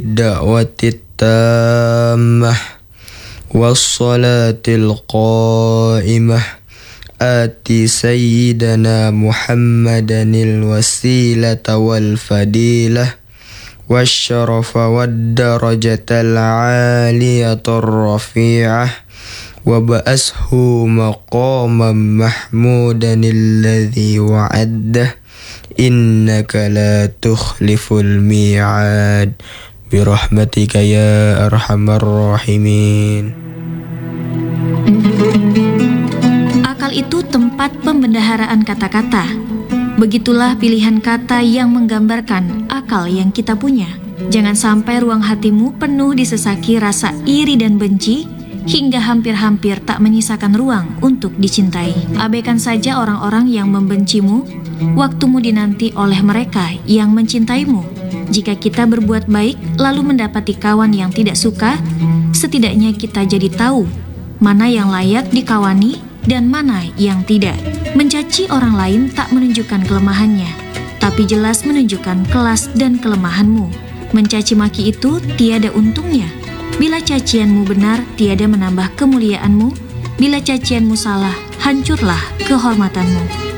دعوة التامة والصلاة القائمة آت سيدنا محمدا الوسيلة والفضيلة والشرف والدرجة العالية الرفيعة وبعثه مقاما محمودا الذي وعده إنك لا تخلف الميعاد برحمتك يا أرحم الراحمين. Akal itu tempat pembendaharaan kata-kata. Begitulah pilihan kata yang menggambarkan akal yang kita punya. Jangan sampai ruang hatimu penuh disesaki rasa iri dan benci hingga hampir-hampir tak menyisakan ruang untuk dicintai. Abaikan saja orang-orang yang membencimu. Waktumu dinanti oleh mereka yang mencintaimu. Jika kita berbuat baik lalu mendapati kawan yang tidak suka, setidaknya kita jadi tahu mana yang layak dikawani dan mana yang tidak. Mencaci orang lain tak menunjukkan kelemahannya, tapi jelas menunjukkan kelas dan kelemahanmu. Mencaci maki itu tiada untungnya. Bila cacianmu benar, tiada menambah kemuliaanmu. Bila cacianmu salah, hancurlah kehormatanmu.